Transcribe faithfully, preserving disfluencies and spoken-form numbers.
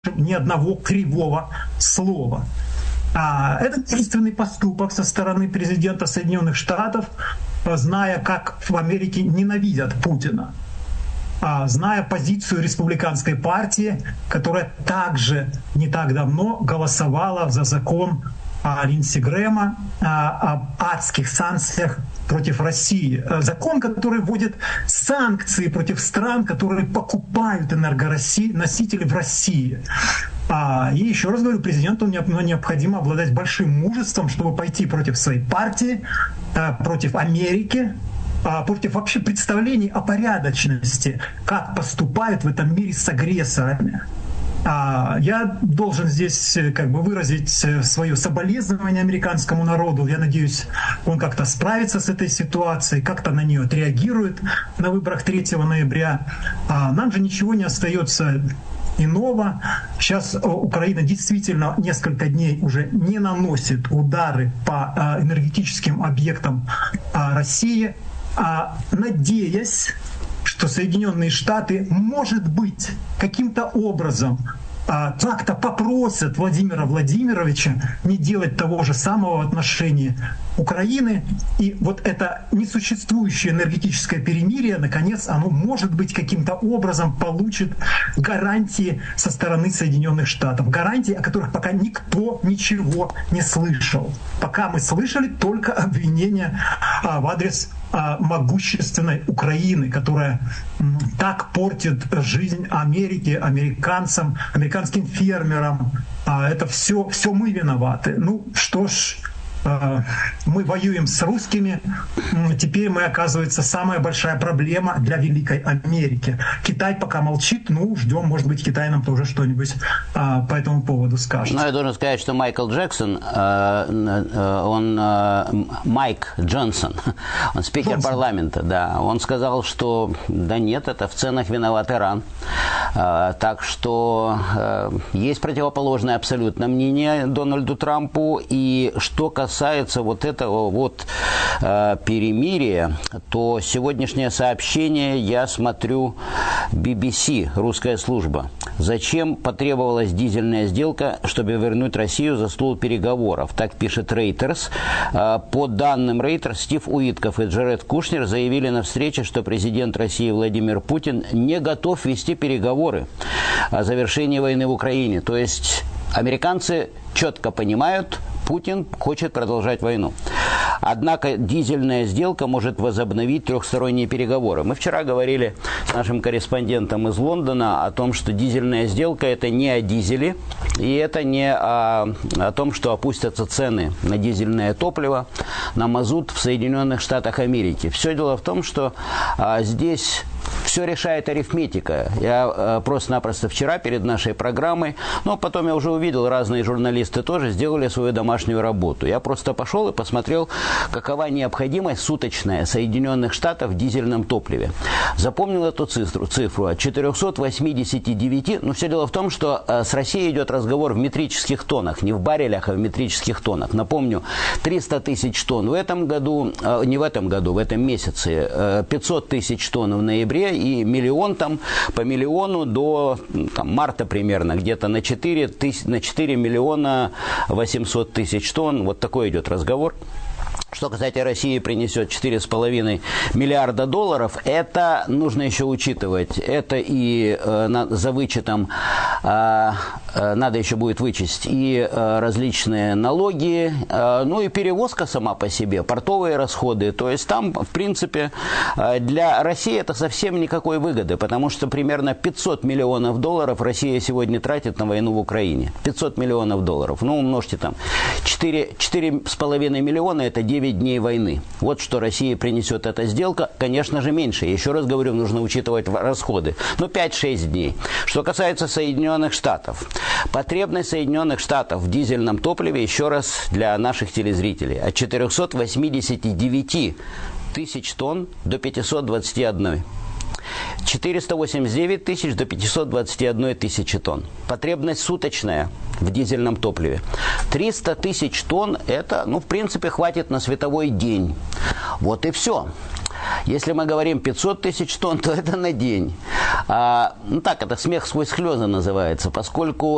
ни одного кривого слова. А это единственный поступок со стороны президента Соединенных Штатов, зная, как в Америке ненавидят Путина, зная позицию республиканской партии, которая также не так давно голосовала за закон Линдси Грэма об адских санкциях против России. Закон, который вводит санкции против стран, которые покупают энергоносители в России. И еще раз говорю, президенту необходимо обладать большим мужеством, чтобы пойти против своей партии, против Америки, против вообще представлений о порядочности, как поступают в этом мире с агрессорами. Я должен здесь как бы выразить свое соболезнование американскому народу. Я надеюсь, он как-то справится с этой ситуацией, как-то на нее отреагирует на выборах третьего ноября. Нам же ничего не остается иного. Сейчас Украина действительно несколько дней уже не наносит удары по энергетическим объектам России, надеясь, что Соединенные Штаты, может быть, каким-то образом как-то попросят Владимира Владимировича не делать того же самого в отношении Украины. И вот это несуществующее энергетическое перемирие, наконец, оно, может быть, каким-то образом получит гарантии со стороны Соединенных Штатов. Гарантии, о которых пока никто ничего не слышал. Пока мы слышали только обвинения в адрес могущественной Украины, которая так портит жизнь Америке, американцам, американским фермерам. Это все, все мы виноваты. Ну что ж, мы воюем с русскими, теперь мы, оказывается, самая большая проблема для Великой Америки. Китай пока молчит, ну, ждем, может быть, Китай нам тоже что-нибудь а, по этому поводу скажет. Ну, я должен сказать, что Майкл Джексон, э, он, э, Майк Джонсон, он спикер Джонсон. парламента, да, он сказал, что да нет, это в ценах виноват Иран. Э, так что э, есть противоположное абсолютно мнение Дональду Трампу, и что касается касается вот этого вот э, перемирия, то сегодняшнее сообщение я смотрю би би си, русская служба. Зачем потребовалась дизельная сделка, чтобы вернуть Россию за стол переговоров? Так пишет Reuters. Э, по данным Reuters, Стив Уитков и Джаред Кушнер заявили на встрече, что президент России Владимир Путин не готов вести переговоры о завершении войны в Украине. То есть американцы четко понимают, Путин хочет продолжать войну. Однако дизельная сделка может возобновить трехсторонние переговоры. Мы вчера говорили с нашим корреспондентом из Лондона о том, что дизельная сделка – это не о дизеле, и это не о, о том, что опустятся цены на дизельное топливо, на мазут в Соединенных Штатах Америки. Все дело в том, что а, здесь все решает арифметика. Я э, просто-напросто вчера перед нашей программой, но потом я уже увидел, разные журналисты тоже сделали свою домашнюю работу. Я просто пошел и посмотрел, какова необходимость суточная Соединенных Штатов в дизельном топливе. Запомнил эту цифру, цифру от четырехсот восьмидесяти девяти. Но все дело в том, что э, с Россией идет разговор в метрических тоннах, не в баррелях, а в метрических тоннах. Напомню, триста тысяч тонн в этом году, э, не в этом году, в этом месяце, э, пятьсот тысяч тонн в ноябре, и миллион там, по миллиону до там, марта примерно, где-то на четыре, тысяч, на четыре миллиона восемьсот тысяч тонн. Вот такой идет разговор. Что, кстати, России принесет четыре с половиной миллиарда долларов, это нужно еще учитывать. Это и э, на, за вычетом э, э, надо еще будет вычесть и э, различные налоги, э, ну и перевозка сама по себе, портовые расходы. То есть там, в принципе, э, для России это совсем никакой выгоды, потому что примерно пятьсот миллионов долларов Россия сегодня тратит на войну в Украине. пятьсот миллионов долларов. Ну, умножьте там. четыре с половиной миллиона – это девять дней войны. Вот что России принесет эта сделка, конечно же, меньше. Еще раз говорю, нужно учитывать расходы. Ну, пять-шесть дней. Что касается Соединенных Штатов. Потребность Соединенных Штатов в дизельном топливе, еще раз для наших телезрителей, от четырехсот восьмидесяти девяти тысяч тонн до пятисот двадцати одной. четыреста восемьдесят девять тысяч до пятисот двадцати одной тысячи тонн. Потребность суточная в дизельном топливе. триста тысяч тонн, это, ну, в принципе, хватит на световой день. Вот и все. Если мы говорим пятьсот тысяч тонн, то это на день. А, ну так, это смех сквозь слезы называется, поскольку